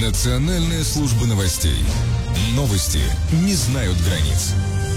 Национальная служба новостей. Новости не знают границ.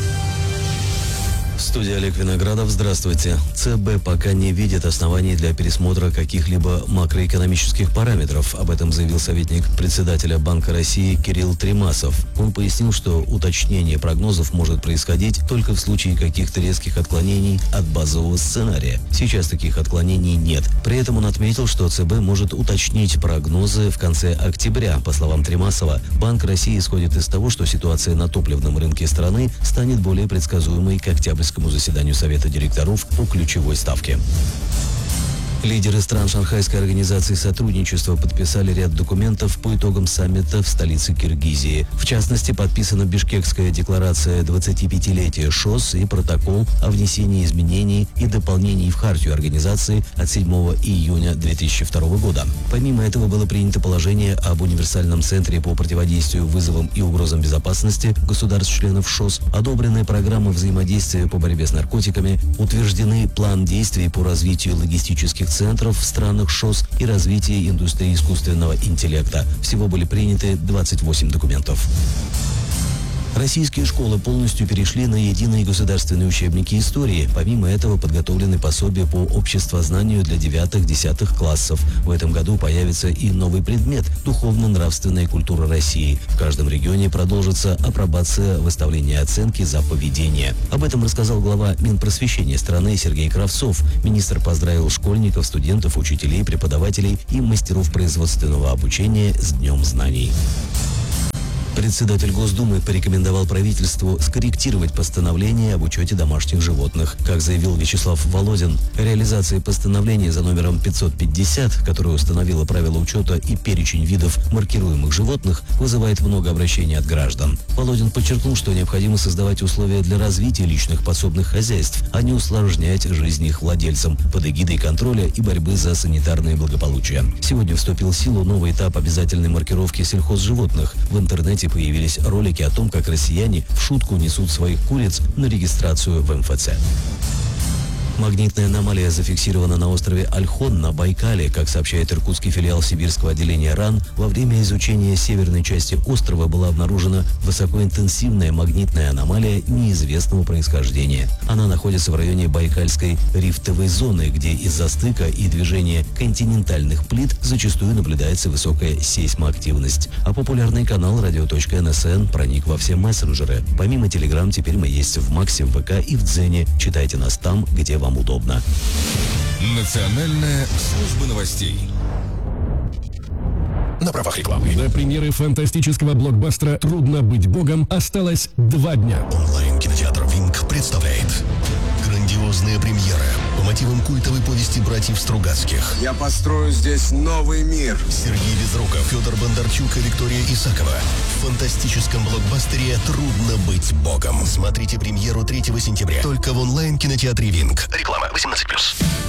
Студия Олег Виноградов. Здравствуйте. ЦБ пока не видит оснований для пересмотра каких-либо макроэкономических параметров. Об этом заявил советник председателя Банка России Кирилл Тремасов. Он пояснил, что уточнение прогнозов может происходить только в случае каких-то резких отклонений от базового сценария. Сейчас таких отклонений нет. При этом он отметил, что ЦБ может уточнить прогнозы в конце октября. По словам Тремасова, Банк России исходит из того, что ситуация на топливном рынке страны станет более предсказуемой к октябрьскому заседанию Совета директоров по ключевой ставке. Лидеры стран Шанхайской организации сотрудничества подписали ряд документов по итогам саммита в столице Киргизии. В частности, подписана Бишкекская декларация 25-летия ШОС и протокол о внесении изменений и дополнений в хартию организации от 7 июня 2002 года. Помимо этого было принято положение об универсальном центре по противодействию вызовам и угрозам безопасности государств-членов ШОС, одобрены программы взаимодействия по борьбе с наркотиками, утверждены план действий по развитию логистических центров в странах ШОС и развитие индустрии искусственного интеллекта. Всего были приняты 28 документов. Российские школы полностью перешли на единые государственные учебники истории. Помимо этого подготовлены пособия по обществознанию для 9-10 классов. В этом году появится и новый предмет – духовно-нравственная культура России. В каждом регионе продолжится апробация выставления оценки за поведение. Об этом рассказал глава Минпросвещения страны Сергей Кравцов. Министр поздравил школьников, студентов, учителей, преподавателей и мастеров производственного обучения с Днем знаний. Председатель Госдумы порекомендовал правительству скорректировать постановление об учете домашних животных. Как заявил Вячеслав Володин, реализация постановления за номером 550, которое установило правила учета и перечень видов маркируемых животных, вызывает много обращений от граждан. Володин подчеркнул, что необходимо создавать условия для развития личных подсобных хозяйств, а не усложнять жизнь их владельцам под эгидой контроля и борьбы за санитарное благополучие. Сегодня вступил в силу новый этап обязательной маркировки сельхозживотных. В интернете появились ролики о том, как россияне в шутку несут своих куриц на регистрацию в МФЦ. Магнитная аномалия зафиксирована на острове Ольхон на Байкале. Как сообщает иркутский филиал сибирского отделения РАН, во время изучения северной части острова была обнаружена высокоинтенсивная магнитная аномалия неизвестного происхождения. Она находится в районе Байкальской рифтовой зоны, где из-за стыка и движения континентальных плит зачастую наблюдается высокая сейсмоактивность. А популярный канал radio.nsn проник во все мессенджеры. Помимо Telegram, теперь мы есть в Максе, в ВК и в Дзене. Читайте нас там, где вам удобно. Национальная служба новостей. На правах рекламы. До премьеры фантастического блокбастера «Трудно быть богом» осталось 2 дня. Онлайн-кинотеатр «Винг» представляет грандиозная премьера по мотивам культовой повести братьев Стругацких. Я построю здесь новый мир. Сергей Безруков, Федор Бондарчук и Виктория Исакова. В фантастическом блокбастере «Трудно быть богом». Смотрите премьеру 3 сентября. Только в онлайн-кинотеатре «Винг». Реклама 18+.